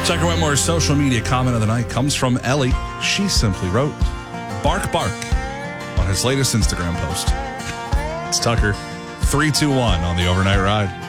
Tucker Whitmore's social media comment of the night comes from Ellie. She simply wrote, "Bark, bark," on his latest Instagram post. It's Tucker, 321 on the Overnight Ride.